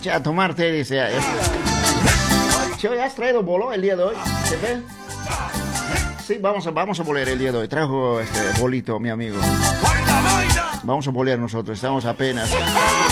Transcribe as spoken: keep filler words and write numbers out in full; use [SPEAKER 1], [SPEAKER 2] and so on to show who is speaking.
[SPEAKER 1] ya a tomarte, dice. Che, ¿has traído bolo el día de hoy? ¿Se ve? Sí, vamos a, vamos a bolear el día de hoy. Trajo este bolito, mi amigo. Vamos a bolear nosotros, estamos apenas.